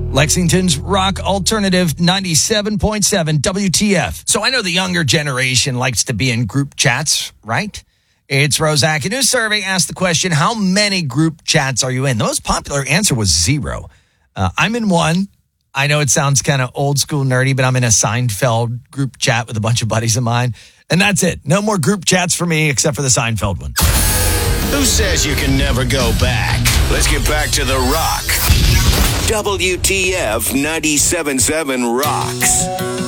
Lexington's rock alternative 97.7 WTF. So I know the younger generation likes to be in group chats, right? It's Roszak. A new survey asked the question, how many group chats are you in? The most popular answer was 0. I'm in one. I know it sounds kind of old school nerdy, but I'm in a Seinfeld group chat with a bunch of buddies of mine. And that's it. No more group chats for me except for the Seinfeld one. Who says you can never go back? Let's get back to The Rock. WTF 97.7 rocks.